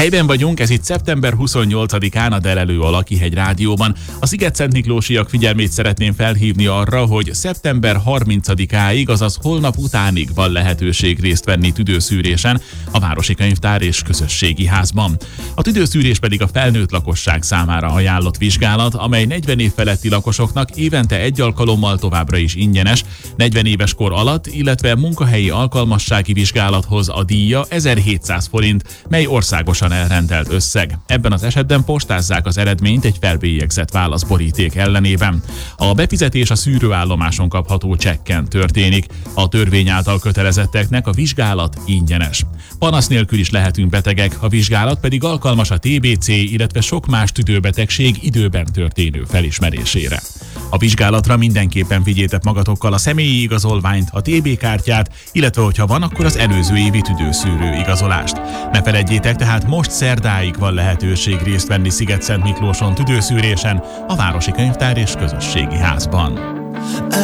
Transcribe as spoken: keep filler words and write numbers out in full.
Helyben vagyunk, ez itt szeptember huszonnyolcadikán a Delelő a Lakihegy rádióban. A Sziget-Szent Miklósiak figyelmét szeretném felhívni arra, hogy szeptember harmincadikáig, azaz holnap utánig van lehetőség részt venni tüdőszűrésen a Városi Könyvtár és Közösségi Házban. A tüdőszűrés pedig a felnőtt lakosság számára ajánlott vizsgálat, amely negyven év feletti lakosoknak évente egy alkalommal továbbra is ingyenes, negyven éves kor alatt, illetve munkahelyi alkalmassági vizsgálathoz a díja ezerhétszáz forint, mely országosan elrendelt összeg. Ebben az esetben postázzák az eredményt egy felbélyegzett válaszboríték ellenében. A befizetés a szűrőállomáson kapható csekken történik. A törvény által kötelezetteknek a vizsgálat ingyenes. Panasz nélkül is lehetünk betegek, a vizsgálat pedig alkalmas a té bé cé, illetve sok más tüdőbetegség időben történő felismerésére. A vizsgálatra mindenképpen vigyétek magatokkal a személyi igazolványt, a té bé kártyát, illetve hogyha van, akkor az előző évi tüdőszűrő igazolást. Ne feledjétek, tehát most szerdáig van lehetőség részt venni Sziget-Szent Miklóson tüdőszűrésen a Városi Könyvtár és Közösségi Házban.